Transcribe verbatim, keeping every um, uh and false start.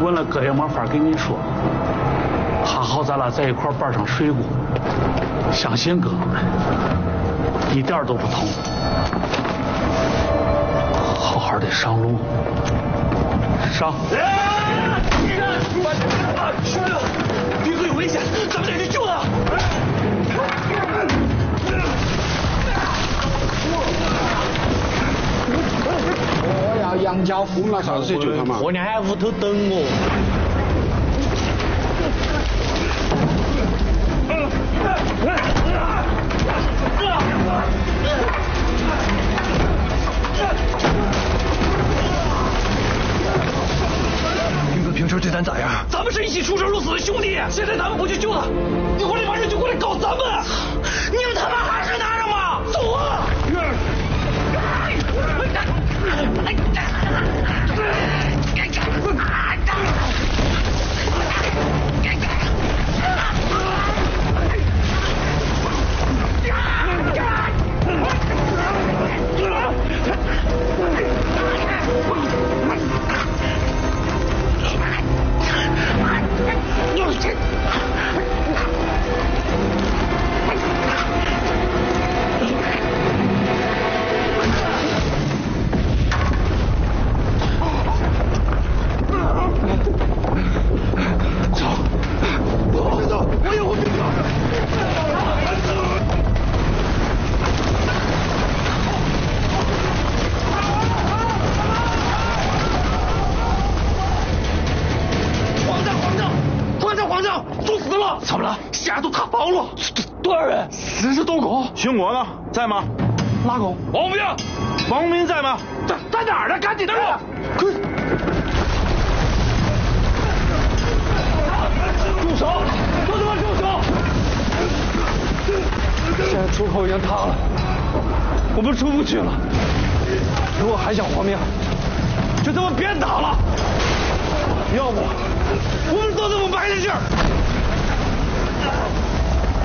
问了哥也没法跟你说。还好咱俩在一块班上睡过，相信哥，一点都不痛。好好的上路，上！ 兄弟，兵哥有危险，咱们得去救他！ 我要杨家富了，啥子去救他嘛？ 婆娘还屋头等我。 兵哥平时对咱咋样？ 咱们是一起出生入死的兄弟，现在咱们不去救他，一会儿那帮人就过来搞咱们。你们他妈还是男人吗？走啊！ 四十多个， 姓郭呢？在吗？ 哪个？ 王明，王明在吗？ 在在哪儿呢？赶紧的！ 快！ 住手！都他妈住手！ 现在出口已经塌了，我们出不去了。如果还想活命，就这么别打了。要不，我们都这么埋下去。